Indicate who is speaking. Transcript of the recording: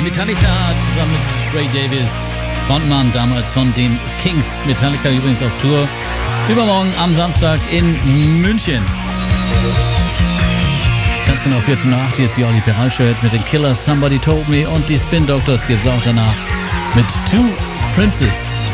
Speaker 1: Metallica zusammen mit Ray Davies, Frontmann damals von den Kings. Metallica übrigens auf Tour. Übermorgen am Samstag in München. Ganz genau 14:08 Uhr. Hier ist die Olli Peral Show jetzt mit den Killers, Somebody Told Me, und die Spin Doctors gibt's auch danach mit Two Princes.